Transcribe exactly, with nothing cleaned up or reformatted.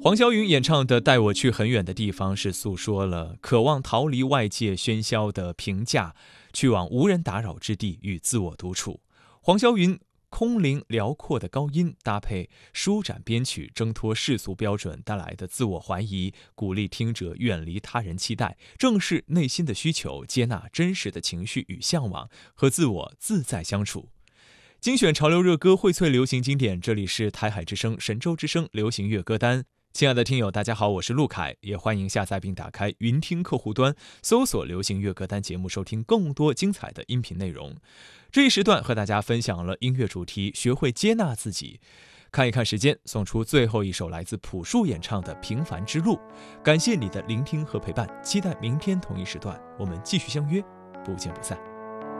黄霄云演唱的《带我去很远的地方》是诉说了渴望逃离外界喧嚣的评价，去往无人打扰之地与自我独处。黄霄云空灵辽阔的高音搭配舒展编曲，挣脱世俗标准带来的自我怀疑，鼓励听者远离他人期待，正视内心的需求，接纳真实的情绪与向往，和自我自在相处。精选潮流热歌，荟萃流行经典，这里是台海之声、神州之声流行乐歌单。亲爱的听友，大家好，我是陆凯，也欢迎下载并打开云听客户端，搜索流行乐歌单节目，收听更多精彩的音频内容。这一时段和大家分享了音乐主题，学会接纳自己。看一看时间，送出最后一首来自朴树演唱的《平凡之路》。感谢你的聆听和陪伴，期待明天同一时段我们继续相约，不见不散。